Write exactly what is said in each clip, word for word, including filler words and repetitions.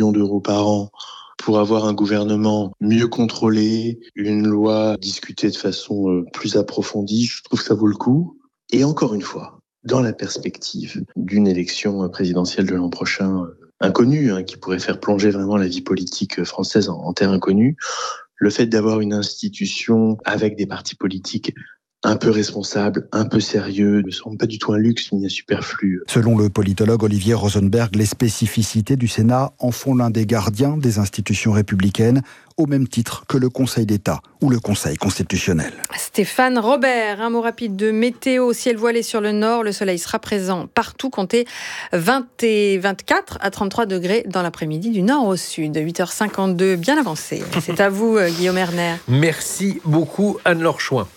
millions d'euros par an pour avoir un gouvernement mieux contrôlé, une loi discutée de façon plus approfondie. Je trouve que ça vaut le coup. Et encore une fois, dans la perspective d'une élection présidentielle de l'an prochain inconnue, hein, qui pourrait faire plonger vraiment la vie politique française en, en terre inconnue, le fait d'avoir une institution avec des partis politiques un peu responsable, un peu sérieux, ne semble pas du tout un luxe ni un superflu. Selon le politologue Olivier Rosenberg, les spécificités du Sénat en font l'un des gardiens des institutions républicaines, au même titre que le Conseil d'État ou le Conseil constitutionnel. Stéphane Robert, un mot rapide de météo. Ciel voilé sur le nord, le soleil sera présent partout, comptez vingt et vingt-quatre à trente-trois degrés dans l'après-midi du nord au sud. huit heures cinquante-deux, bien avancé. C'est à vous, Guillaume Erner. Merci beaucoup, Anne-Laure Chouin.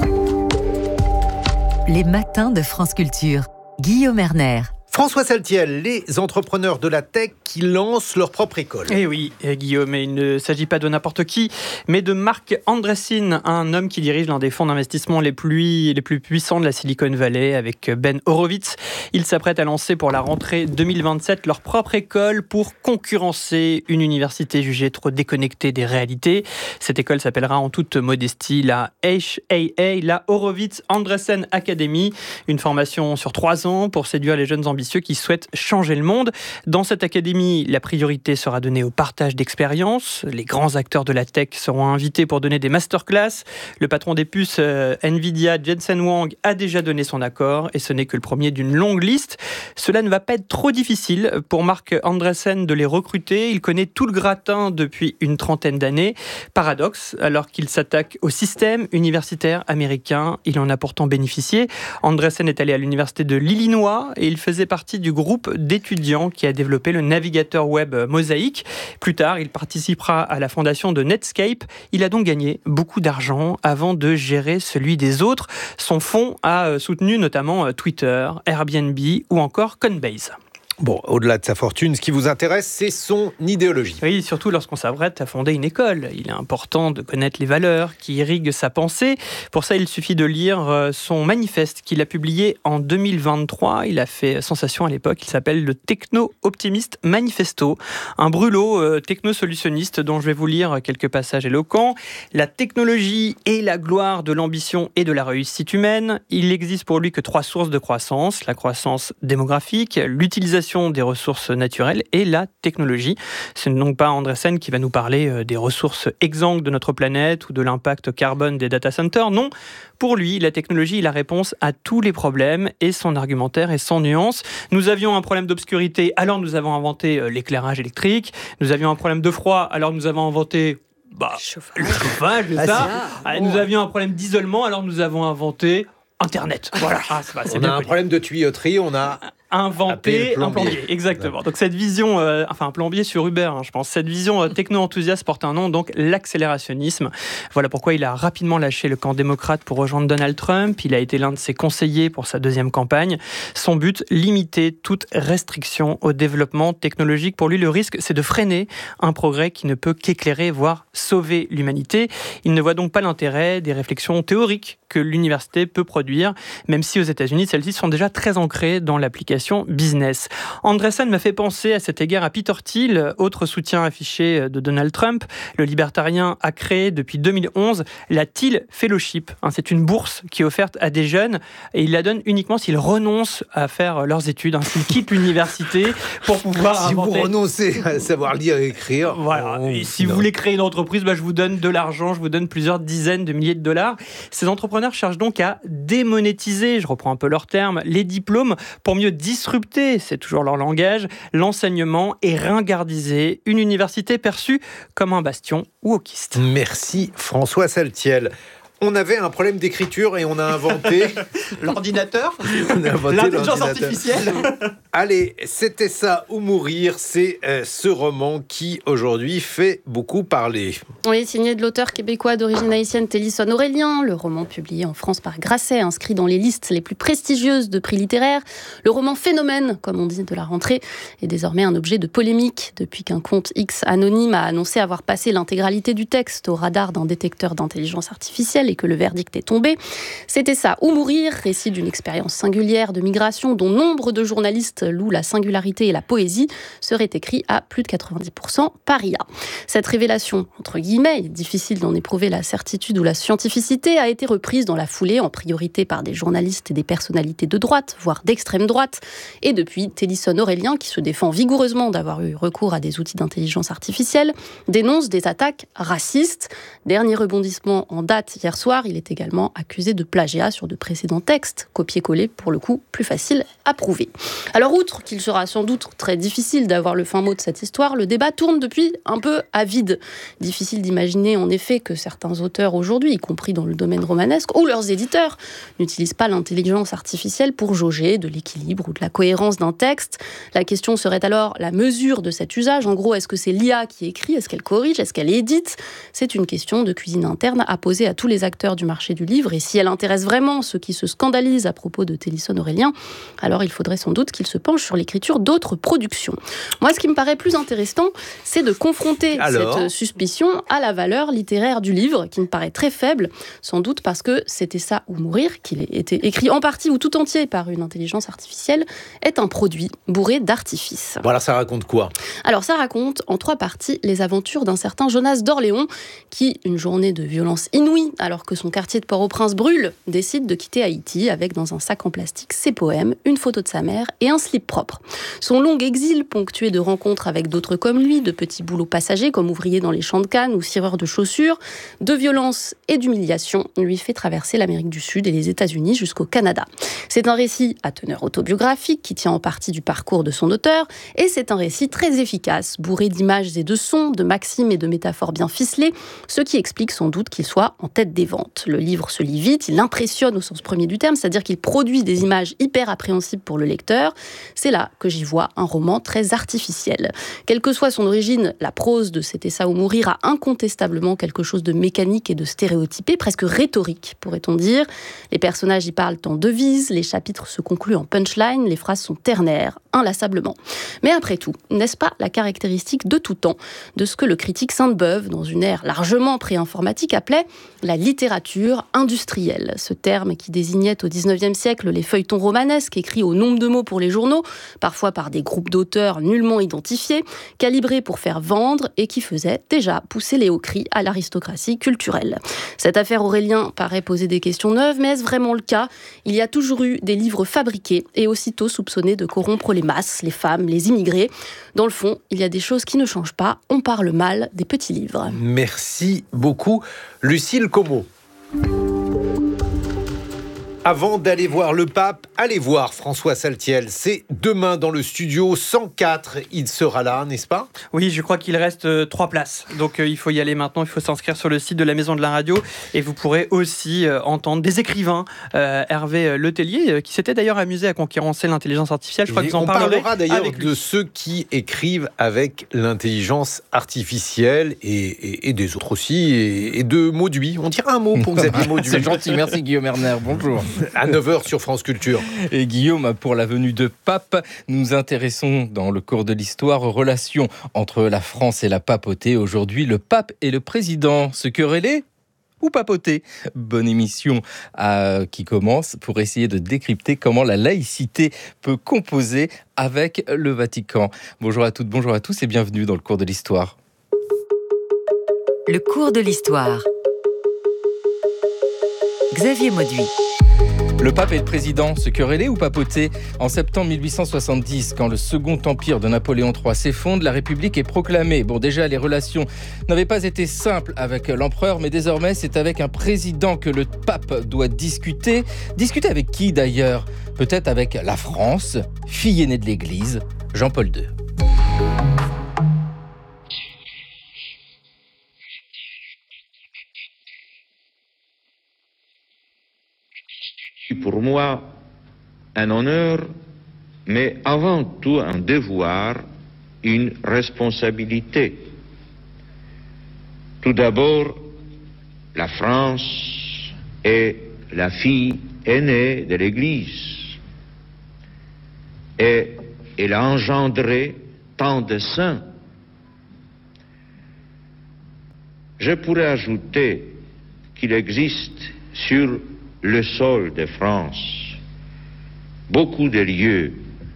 Les matins de France Culture. Guillaume Erner. François Saltiel, les entrepreneurs de la tech qui lancent leur propre école. Eh oui, Guillaume, il ne s'agit pas de n'importe qui, mais de Marc Andreessen, un homme qui dirige l'un des fonds d'investissement les plus, les plus puissants de la Silicon Valley avec Ben Horowitz. Il s'apprête à lancer pour la rentrée deux mille vingt-sept leur propre école pour concurrencer une université jugée trop déconnectée des réalités. Cette école s'appellera en toute modestie la H A A, la Horowitz Andreessen Academy, une formation sur trois ans pour séduire les jeunes ambitieux qui souhaitent changer le monde. Dans cette académie, la priorité sera donnée au partage d'expériences. Les grands acteurs de la tech seront invités pour donner des masterclass. Le patron des puces euh, Nvidia, Jensen Huang, a déjà donné son accord et ce n'est que le premier d'une longue liste. Cela ne va pas être trop difficile pour Marc Andreessen de les recruter. Il connaît tout le gratin depuis une trentaine d'années. Paradoxe, alors qu'il s'attaque au système universitaire américain, il en a pourtant bénéficié. Andreessen est allé à l'université de l'Illinois et il faisait partie du groupe d'étudiants qui a développé le navigateur web Mosaic. Plus tard, il participera à la fondation de Netscape. Il a donc gagné beaucoup d'argent avant de gérer celui des autres. Son fonds a soutenu notamment Twitter, Airbnb ou encore Coinbase. Bon, au-delà de sa fortune, ce qui vous intéresse, c'est son idéologie. Oui, surtout lorsqu'on s'apprête à fonder une école. Il est important de connaître les valeurs qui irriguent sa pensée. Pour ça, il suffit de lire son manifeste qu'il a publié en deux mille vingt-trois. Il a fait sensation à l'époque. Il s'appelle le Techno-Optimist Manifesto, un brûlot euh, techno-solutionniste dont je vais vous lire quelques passages éloquents. La technologie est la gloire de l'ambition et de la réussite humaine. Il n'existe pour lui que trois sources de croissance. La croissance démographique, l'utilisation des ressources naturelles et la technologie. Ce n'est donc pas Andreessen qui va nous parler des ressources exsangues de notre planète ou de l'impact carbone des data centers. Non, pour lui, la technologie est la réponse à tous les problèmes et son argumentaire est sans nuance. Nous avions un problème d'obscurité, alors nous avons inventé l'éclairage électrique. Nous avions un problème de froid, alors nous avons inventé bah, chauffage. le chauffage. C'est ça. Ah, nous avions un problème d'isolement, alors nous avons inventé Internet. Voilà. Ah, c'est pas, c'est on a un problème de tuyauterie, on a inventer un plombier. Exactement. Ouais. Donc cette vision, euh, enfin un plombier sur Uber, hein, je pense, cette vision euh, techno-enthousiaste porte un nom, donc l'accélérationnisme. Voilà pourquoi il a rapidement lâché le camp démocrate pour rejoindre Donald Trump. Il a été l'un de ses conseillers pour sa deuxième campagne. Son but, limiter toute restriction au développement technologique. Pour lui, le risque, c'est de freiner un progrès qui ne peut qu'éclairer, voire sauver l'humanité. Il ne voit donc pas l'intérêt des réflexions théoriques que l'université peut produire, même si aux États-Unis, celles-ci sont déjà très ancrées dans l'application business. Andreessen m'a fait penser à cet égard à Peter Thiel, autre soutien affiché de Donald Trump. Le libertarien a créé depuis deux mille onze la Thiel Fellowship. C'est une bourse qui est offerte à des jeunes et il la donne uniquement s'ils renoncent à faire leurs études, hein, s'ils quittent l'université pour pouvoir si inventer... vous renoncez à savoir lire et écrire... Voilà. Oh, et si non. vous voulez créer une entreprise, bah, je vous donne de l'argent, je vous donne plusieurs dizaines de milliers de dollars. Ces entrepreneurs cherchent donc à démonétiser, je reprends un peu leur terme, les diplômes pour mieux disrupter, c'est toujours leur langage, l'enseignement et ringardiser une université perçue comme un bastion wokiste. Merci François Saltiel. On avait un problème d'écriture et on a inventé... l'ordinateur on a inventé L'intelligence l'ordinateur. artificielle. Allez, c'était ça ou mourir, c'est euh, ce roman qui aujourd'hui fait beaucoup parler. Oui, signé de l'auteur québécois d'origine haïtienne Télisson Aurélien, le roman publié en France par Grasset, inscrit dans les listes les plus prestigieuses de prix littéraires. Le roman phénomène, comme on dit, de la rentrée, est désormais un objet de polémique depuis qu'un compte X anonyme a annoncé avoir passé l'intégralité du texte au radar d'un détecteur d'intelligence artificielle et que le verdict est tombé. C'était ça, ou mourir, récit d'une expérience singulière de migration dont nombre de journalistes louent la singularité et la poésie, serait écrit à plus de quatre-vingt-dix pour cent par I A. Cette révélation, entre guillemets, difficile d'en éprouver la certitude ou la scientificité, a été reprise dans la foulée, en priorité par des journalistes et des personnalités de droite, voire d'extrême droite, et depuis Télisson Aurélien, qui se défend vigoureusement d'avoir eu recours à des outils d'intelligence artificielle, dénonce des attaques racistes. Dernier rebondissement en date hier soir, il est également accusé de plagiat sur de précédents textes, copier-coller pour le coup plus facile à prouver. Alors outre qu'il sera sans doute très difficile d'avoir le fin mot de cette histoire, le débat tourne depuis un peu à vide. Difficile d'imaginer en effet que certains auteurs aujourd'hui, y compris dans le domaine romanesque, ou leurs éditeurs, n'utilisent pas l'intelligence artificielle pour jauger de l'équilibre ou de la cohérence d'un texte. La question serait alors la mesure de cet usage. En gros, est-ce que c'est l'I A qui écrit ? Est-ce qu'elle corrige ? Est-ce qu'elle édite ? C'est une question de cuisine interne à poser à tous les acteurs du marché du livre. Et si elle intéresse vraiment ceux qui se scandalisent à propos de Télisson Aurélien, alors il faudrait sans doute qu'il se penche sur l'écriture d'autres productions. Moi, ce qui me paraît plus intéressant, c'est de confronter alors cette suspicion à la valeur littéraire du livre, qui me paraît très faible, sans doute parce que C'était ça ou mourir, qu'il ait été écrit en partie ou tout entier par une intelligence artificielle, est un produit bourré d'artifices. Voilà, ça raconte quoi ? Alors ça raconte en trois parties les aventures d'un certain Jonas d'Orléans qui, une journée de violence inouïe, alors que son quartier de Port-au-Prince brûle, décide de quitter Haïti avec dans un sac en plastique ses poèmes, une photo de sa mère et un slip propre. Son long exil, ponctué de rencontres avec d'autres comme lui, de petits boulots passagers comme ouvrier dans les champs de canne ou cireur de chaussures, de violence et d'humiliation, lui fait traverser l'Amérique du Sud et les États-Unis jusqu'au Canada. C'est un récit à teneur autobiographique qui tient en partie du parcours de son auteur, et c'est un récit très efficace, bourré d'images et de sons, de maximes et de métaphores bien ficelées, ce qui explique sans doute qu'il soit en tête des ventes. Le livre se lit vite, il impressionne au sens premier du terme, c'est-à-dire qu'il produit des images hyper appréhensibles pour le lecteur. C'est là que j'y vois un roman très artificiel. Quelle que soit son origine, la prose de C'était ça ou mourir a incontestablement quelque chose de mécanique et de stéréotypé, presque rhétorique, pourrait-on dire. Les personnages y parlent en devises, les chapitres se concluent en punchline, les phrases sont ternaires, inlassablement. Mais après tout, n'est-ce pas la caractéristique de tout temps, de ce que le critique Sainte-Beuve, dans une ère largement pré-informatique, appelait la littérature industrielle. Ce terme qui désignait au dix-neuvième siècle les feuilletons romanesques écrits au nombre de mots pour les journaux, parfois par des groupes d'auteurs nullement identifiés, calibrés pour faire vendre et qui faisaient déjà pousser les hauts cris à l'aristocratie culturelle. Cette affaire Aurélien paraît poser des questions neuves, mais est-ce vraiment le cas ? Il y a toujours eu des livres fabriqués et aussitôt soupçonnés de corrompre les masses, les femmes, les immigrés. Dans le fond, il y a des choses qui ne changent pas. On parle mal des petits livres. Merci beaucoup, Lucille Como. Avant d'aller voir le pape, allez voir François Saltiel. C'est demain dans le studio cent quatre. Il sera là, n'est-ce pas ? Oui, je crois qu'il reste euh, trois places. Donc euh, il faut y aller maintenant. Il faut s'inscrire sur le site de la Maison de la Radio. Et vous pourrez aussi euh, entendre des écrivains. Euh, Hervé Letellier, euh, qui s'était d'ailleurs amusé à concurrencer l'intelligence artificielle. Je crois qu'ils en on parlera d'ailleurs de ceux qui écrivent avec l'intelligence artificielle et, et, et des autres aussi. Et, et de Mauduit. On dira un mot pour Xavier Mauduit. C'est gentil, merci Guillaume Erner. Bonjour. À neuf heures sur France Culture. Et Guillaume, pour la venue de pape, nous intéressons dans le cours de l'histoire aux relations entre la France et la papauté. Aujourd'hui, le pape et le président se querellaient ou papoter. Bonne émission euh, qui commence pour essayer de décrypter comment la laïcité peut composer avec le Vatican. Bonjour à toutes, bonjour à tous et bienvenue dans le cours de l'histoire. Le cours de l'histoire. Xavier Mauduit. Le pape et le président se querellaient ou papotaient ? En septembre mille huit cent soixante-dix, quand le second empire de Napoléon trois s'effondre, la République est proclamée. Bon, déjà, les relations n'avaient pas été simples avec l'empereur, mais désormais, c'est avec un président que le pape doit discuter. Discuter avec qui, d'ailleurs ? Peut-être avec la France, fille aînée de l'Église, Jean-Paul deux. Pour moi, un honneur, mais avant tout un devoir, une responsabilité. Tout d'abord, la France est la fille aînée de l'Église et elle a engendré tant de saints. Je pourrais ajouter qu'il existe sur le sol de France beaucoup de lieux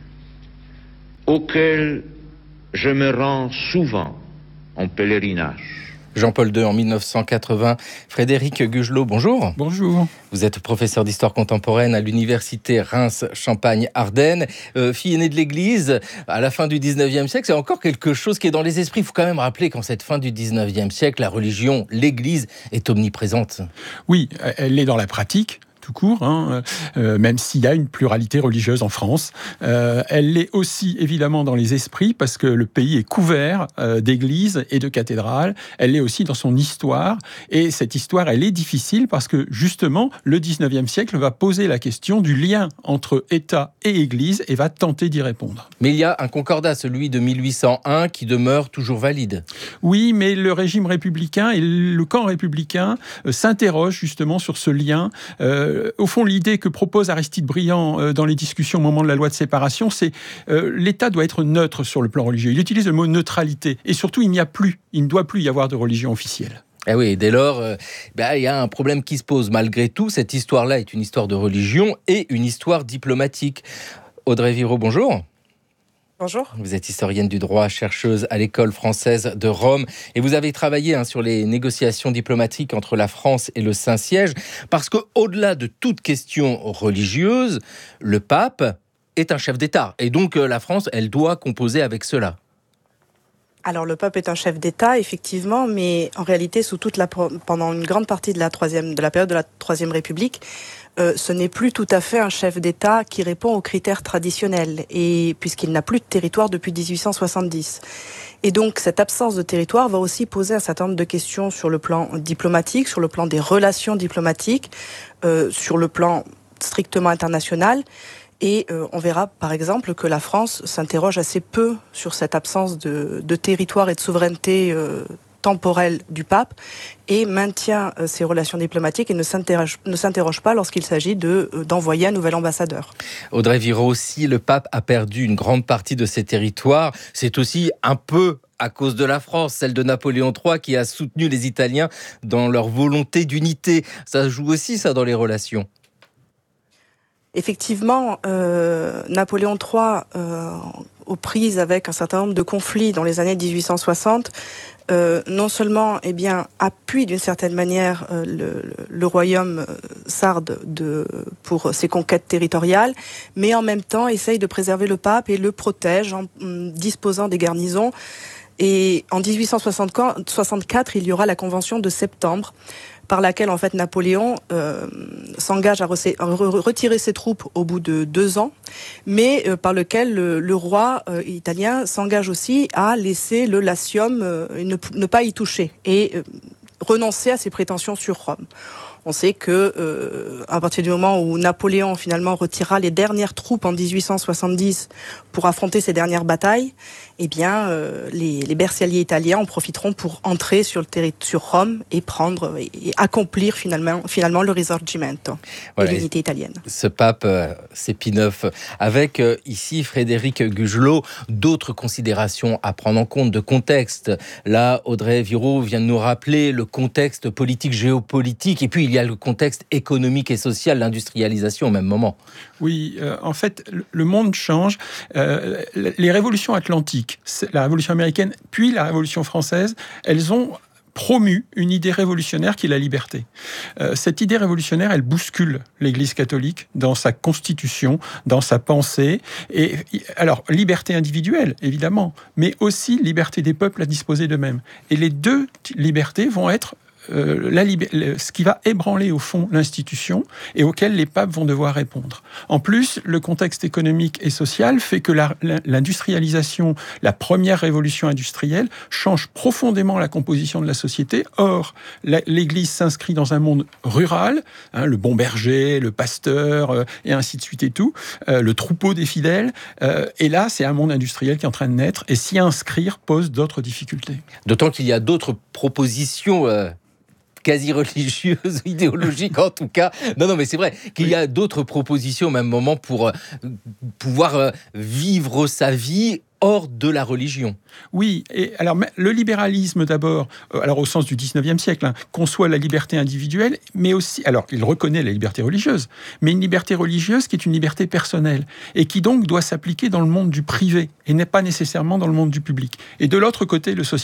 auxquels je me rends souvent en pèlerinage. Jean-Paul deux en mille neuf cent quatre-vingts. Frédéric Gugelot, bonjour. Bonjour. Vous êtes professeur d'histoire contemporaine à l'université Reims-Champagne-Ardenne. Euh, fille aînée de l'Église, à la fin du dix-neuvième siècle, c'est encore quelque chose qui est dans les esprits. Il faut quand même rappeler qu'en cette fin du dix-neuvième siècle, la religion, l'Église est omniprésente. Oui, elle est dans la pratique. Tout court, hein, euh, même s'il y a une pluralité religieuse en France. Euh, elle l'est aussi évidemment dans les esprits parce que le pays est couvert euh, d'églises et de cathédrales. Elle l'est aussi dans son histoire et cette histoire, elle est difficile parce que justement, le dix-neuvième siècle va poser la question du lien entre État et Église et va tenter d'y répondre. Mais il y a un concordat, celui de mille huit cent un, qui demeure toujours valide. Oui, mais le régime républicain et le camp républicain euh, s'interrogent justement sur ce lien. Euh, Au fond, l'idée que propose Aristide Briand dans les discussions au moment de la loi de séparation, c'est euh, l'État doit être neutre sur le plan religieux. Il utilise le mot neutralité. Et surtout, il n'y a plus, il ne doit plus y avoir de religion officielle. Eh oui, dès lors, euh, bah, il y a un problème qui se pose. Malgré tout, cette histoire-là est une histoire de religion et une histoire diplomatique. Audrey Viraud, bonjour. Bonjour. Vous êtes historienne du droit, chercheuse à l'École française de Rome et vous avez travaillé hein, sur les négociations diplomatiques entre la France et le Saint-Siège parce qu'au-delà de toute question religieuse, le pape est un chef d'État et donc euh, la France, elle doit composer avec cela. Alors le pape est un chef d'État, effectivement, mais en réalité, sous toute la, pendant une grande partie de la, troisième, de la période de la Troisième République, Euh, ce n'est plus tout à fait un chef d'État qui répond aux critères traditionnels, et puisqu'il n'a plus de territoire depuis dix-huit cent soixante-dix. Et donc cette absence de territoire va aussi poser un certain nombre de questions sur le plan diplomatique, sur le plan des relations diplomatiques, euh, sur le plan strictement international. Et euh, on verra par exemple que la France s'interroge assez peu sur cette absence de, de territoire et de souveraineté euh, temporelle du pape et maintient euh, ses relations diplomatiques et ne s'interroge, ne s'interroge pas lorsqu'il s'agit de, euh, d'envoyer un nouvel ambassadeur. Audrey Viraud, si le pape a perdu une grande partie de ses territoires, c'est aussi un peu à cause de la France, celle de Napoléon trois qui a soutenu les Italiens dans leur volonté d'unité. Ça joue aussi ça dans les relations. Effectivement, euh, Napoléon trois, euh, aux prises avec un certain nombre de conflits dans les années dix-huit cent soixante, euh, non seulement eh bien, appuie d'une certaine manière euh, le, le royaume sarde de, pour ses conquêtes territoriales, mais en même temps essaye de préserver le pape et le protège en, en disposant des garnisons. Et en dix-huit cent soixante-quatre, il y aura la Convention de septembre, par laquelle en fait Napoléon euh, s'engage à, re- à re- retirer ses troupes au bout de deux ans, mais euh, par lequel le, le roi euh, italien s'engage aussi à laisser le Latium euh, et ne, ne pas y toucher et euh, renoncer à ses prétentions sur Rome. On sait que euh, à partir du moment où Napoléon finalement retirera les dernières troupes en dix-huit cent soixante-dix pour affronter ses dernières batailles, eh bien euh, les, les bersagliers italiens en profiteront pour entrer sur le territoire sur Rome et prendre et, et accomplir finalement finalement le Risorgimento, voilà, et l'unité italienne. Ce pape, euh, c'est Pie neuf. Avec euh, ici Frédéric Gugelot, d'autres considérations à prendre en compte de contexte. Là, Audrey Viraud vient de nous rappeler le contexte politique, géopolitique, et puis il y a le contexte économique et social, l'industrialisation au même moment. Oui, euh, en fait, le monde change. Euh, les révolutions atlantiques, la révolution américaine, puis la révolution française, elles ont promu une idée révolutionnaire qui est la liberté. Euh, cette idée révolutionnaire, elle bouscule l'Église catholique dans sa constitution, dans sa pensée. Et alors, liberté individuelle, évidemment, mais aussi liberté des peuples à disposer d'eux-mêmes. Et les deux libertés vont être Euh, la lib- ce qui va ébranler au fond l'institution et auquel les papes vont devoir répondre. En plus, le contexte économique et social fait que la, la, l'industrialisation, la première révolution industrielle, change profondément la composition de la société. Or, la, l'Église s'inscrit dans un monde rural, hein, le bon berger, le pasteur, euh, et ainsi de suite et tout, euh, le troupeau des fidèles. Euh, et là, c'est un monde industriel qui est en train de naître et s'y inscrire pose d'autres difficultés. D'autant qu'il y a d'autres propositions euh quasi religieuse, idéologique en tout cas. Non, non, mais c'est vrai qu'il y a d'autres propositions au même moment pour euh, pouvoir euh, vivre sa vie hors de la religion. Oui, et alors le libéralisme d'abord, euh, alors au sens du dix-neuvième siècle, hein, conçoit la liberté individuelle, mais aussi, alors il reconnaît la liberté religieuse, mais une liberté religieuse qui est une liberté personnelle, et qui donc doit s'appliquer dans le monde du privé, et n'est pas nécessairement dans le monde du public. Et de l'autre côté, le socialisme